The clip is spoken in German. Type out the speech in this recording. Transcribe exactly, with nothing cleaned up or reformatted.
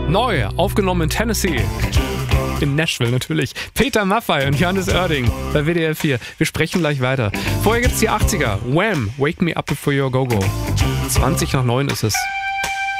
Neu, aufgenommen in Tennessee. In Nashville natürlich. Peter Maffay und Johannes Oerding bei W D R vier. Wir sprechen gleich weiter. Vorher gibt's die achtziger. Wham! Wake Me Up Before You Go Go. zwanzig nach neun ist es.